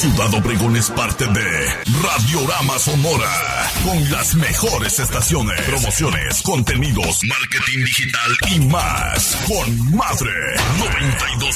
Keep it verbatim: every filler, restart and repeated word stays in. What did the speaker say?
Ciudad Obregón es parte de Radiorama Sonora, con las mejores estaciones, promociones, contenidos, marketing digital y más. Con Madre noventa y dos.